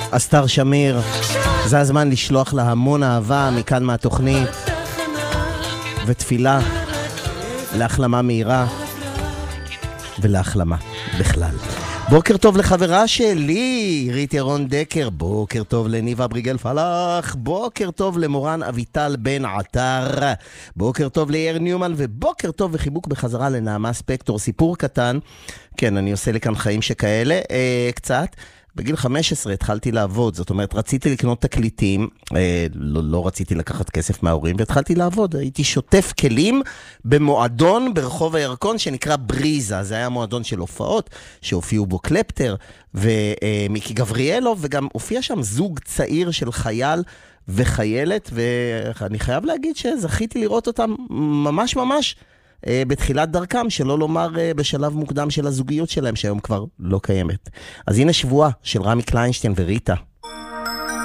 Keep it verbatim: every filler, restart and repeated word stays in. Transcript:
אסתר שמיר, זה הזמן לשלוח לה המון אהבה מכאן מהתוכנית ותפילה להחלמה מהירה ולהחלמה בכלל. בוקר טוב לחברה שלי, רית ירון דקר, בוקר טוב לניבה בריגל פלח, בוקר טוב למורן אביטל בן עטר, בוקר טוב ליאיר ניומן, ובוקר טוב וחיבוק בחזרה לנעמה ספקטור. סיפור קטן, כן, אני עושה לי כאן חיים שכאלה, אה, קצת. בגיל חמש עשרה התחלתי לעבוד, זאת אומרת, רציתי לקנות תקליטים, אה, לא, לא רציתי לקחת כסף מההורים, והתחלתי לעבוד, הייתי שוטף כלים במועדון ברחוב הירקון שנקרא בריזה, זה היה מועדון של הופעות, שהופיעו בו קלפטר ומיקי גבריאלוב, וגם הופיע שם זוג צעיר של חייל וחיילת, ואני חייב להגיד שזכיתי לראות אותם ממש ממש, בתחילת דרכם, שלא לומר בשלב מוקדם של הזוגיות שלהם, שהיום כבר לא קיימת. אז הנה שבועה של רמי קליינשטיין וריטה.